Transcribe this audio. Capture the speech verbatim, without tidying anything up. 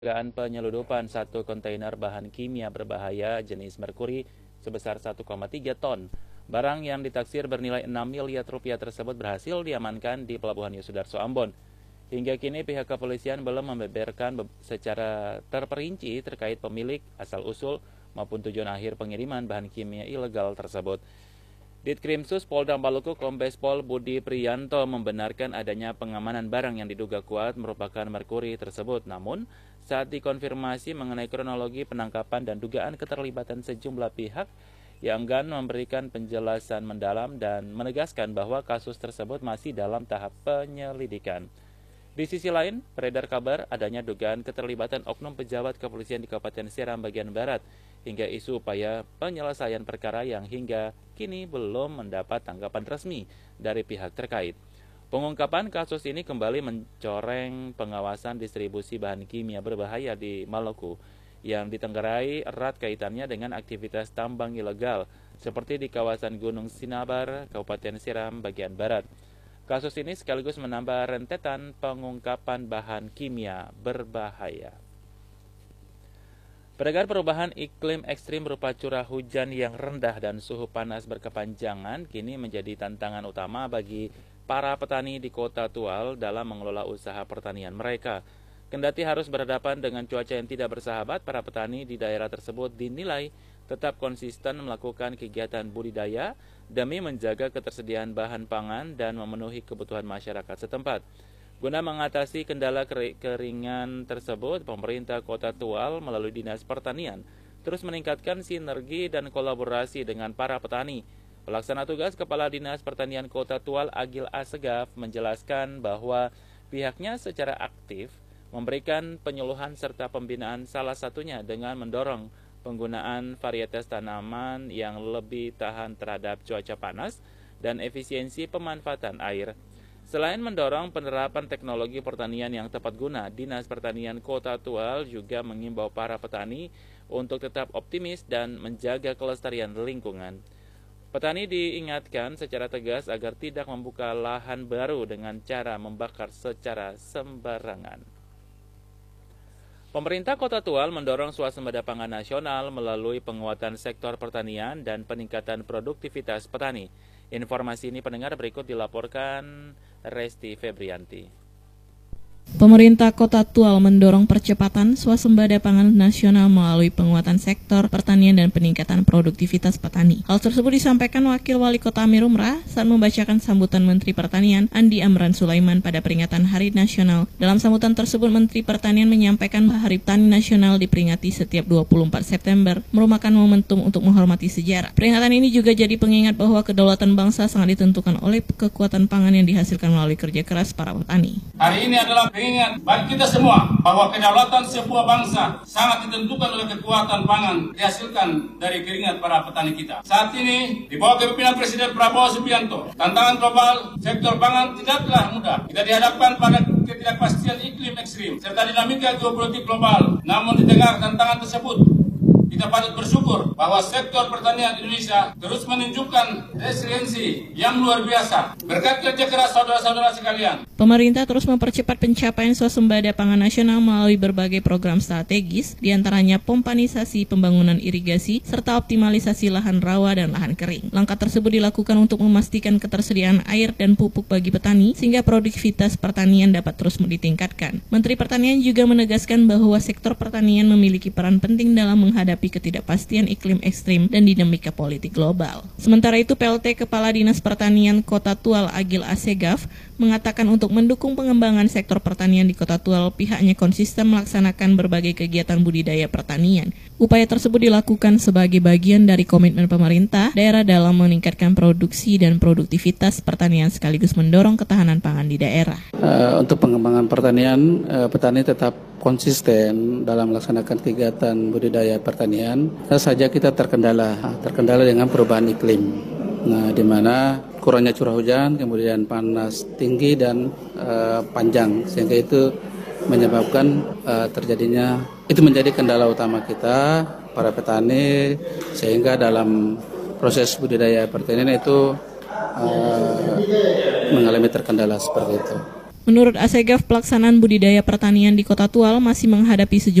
Dugaan penyeludupan satu kontainer bahan kimia berbahaya jenis merkuri sebesar satu koma tiga ton. Barang yang ditaksir bernilai enam miliar rupiah tersebut berhasil diamankan di Pelabuhan Yosudarso, Ambon. Hingga kini pihak kepolisian belum membeberkan secara terperinci terkait pemilik, asal-usul, maupun tujuan akhir pengiriman bahan kimia ilegal tersebut. Ditkrimsus Polda Maluku Kombes Pol Budi Priyanto membenarkan adanya pengamanan barang yang diduga kuat merupakan merkuri tersebut. Namun, saat dikonfirmasi mengenai kronologi penangkapan dan dugaan keterlibatan sejumlah pihak, yang enggan memberikan penjelasan mendalam dan menegaskan bahwa kasus tersebut masih dalam tahap penyelidikan. Di sisi lain, beredar kabar adanya dugaan keterlibatan oknum pejabat kepolisian di Kabupaten Seram bagian Barat hingga isu upaya penyelesaian perkara yang hingga kini belum mendapat tanggapan resmi dari pihak terkait. Pengungkapan kasus ini kembali mencoreng pengawasan distribusi bahan kimia berbahaya di Maluku yang ditenggarai erat kaitannya dengan aktivitas tambang ilegal seperti di kawasan Gunung Sinabar, Kabupaten Seram bagian Barat. Kasus ini sekaligus menambah rentetan pengungkapan bahan kimia berbahaya. Beredar perubahan iklim ekstrim berupa curah hujan yang rendah dan suhu panas berkepanjangan kini menjadi tantangan utama bagi para petani di Kota Tual dalam mengelola usaha pertanian mereka. Kendati harus berhadapan dengan cuaca yang tidak bersahabat, para petani di daerah tersebut dinilai tetap konsisten melakukan kegiatan budidaya demi menjaga ketersediaan bahan pangan dan memenuhi kebutuhan masyarakat setempat. Guna mengatasi kendala keringan tersebut, pemerintah Kota Tual melalui Dinas Pertanian terus meningkatkan sinergi dan kolaborasi dengan para petani. Pelaksana tugas Kepala Dinas Pertanian Kota Tual Agil Asegaf menjelaskan bahwa pihaknya secara aktif memberikan penyuluhan serta pembinaan, salah satunya dengan mendorong penggunaan varietas tanaman yang lebih tahan terhadap cuaca panas dan efisiensi pemanfaatan air. Selain mendorong penerapan teknologi pertanian yang tepat guna, Dinas Pertanian Kota Tual juga mengimbau para petani untuk tetap optimis dan menjaga kelestarian lingkungan. Petani diingatkan secara tegas agar tidak membuka lahan baru dengan cara membakar secara sembarangan. Pemerintah Kota Tual mendorong swasembada pangan nasional melalui penguatan sektor pertanian dan peningkatan produktivitas petani. Informasi ini pendengar berikut dilaporkan Resti Febrianti. Pemerintah Kota Tual mendorong percepatan swasembada pangan nasional melalui penguatan sektor pertanian dan peningkatan produktivitas petani. Hal tersebut disampaikan Wakil Wali Kota Amirumrah saat membacakan sambutan Menteri Pertanian Andi Amran Sulaiman pada peringatan Hari Nasional. Dalam sambutan tersebut, Menteri Pertanian menyampaikan bahwa Hari Tani Nasional diperingati setiap dua puluh empat September merupakan momentum untuk menghormati sejarah. Peringatan ini juga jadi pengingat bahwa kedaulatan bangsa sangat ditentukan oleh kekuatan pangan yang dihasilkan melalui kerja keras para petani. Hari ini adalah pengingat bagi kita semua bahwa kedaulatan sebuah bangsa sangat ditentukan oleh kekuatan pangan dihasilkan dari keringat para petani kita. Saat ini di bawah kepemimpinan Presiden Prabowo Subianto, tantangan global sektor pangan tidaklah mudah. Kita dihadapkan pada ketidakpastian iklim ekstrim serta dinamika geopolitik global. Namun di tengah tantangan tersebut, kita patut bersyukur bahwa sektor pertanian Indonesia terus menunjukkan resiliensi yang luar biasa. Berkat kerja keras saudara-saudara sekalian, pemerintah terus mempercepat pencapaian swasembada pangan nasional melalui berbagai program strategis, diantaranya pompanisasi, pembangunan irigasi, serta optimalisasi lahan rawa dan lahan kering. Langkah tersebut dilakukan untuk memastikan ketersediaan air dan pupuk bagi petani, sehingga produktivitas pertanian dapat terus ditingkatkan. Menteri Pertanian juga menegaskan bahwa sektor pertanian memiliki peran penting dalam menghadapi ketidakpastian iklim ekstrim dan dinamika politik global. Sementara itu, P L T Kepala Dinas Pertanian Kota Tual Agil Asegaf mengatakan untuk mendukung pengembangan sektor pertanian di Kota Tual, pihaknya konsisten melaksanakan berbagai kegiatan budidaya pertanian. Upaya tersebut dilakukan sebagai bagian dari komitmen pemerintah daerah dalam meningkatkan produksi dan produktivitas pertanian sekaligus mendorong ketahanan pangan di daerah. Uh, untuk pengembangan pertanian, uh, petani tetap konsisten dalam melaksanakan kegiatan budidaya pertanian. Tentu saja kita terkendala, terkendala dengan perubahan iklim. Nah, di mana kurangnya curah hujan, kemudian panas tinggi dan uh, panjang, sehingga itu menyebabkan uh, terjadinya, itu menjadi kendala utama kita, para petani, sehingga dalam proses budidaya pertanian itu uh, mengalami terkendala seperti itu. Menurut Asegaf, pelaksanaan budidaya pertanian di Kota Tual masih menghadapi sejumlah